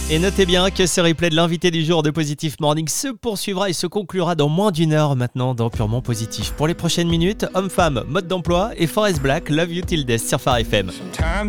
Et notez bien que ce replay de l'invité du jour de Positif Morning se poursuivra et se conclura dans moins d'une heure maintenant dans Purement Positif. Pour les prochaines minutes, Homme-Femme, Mode d'emploi et Forest Black, Love You Till Death sur Phare FM.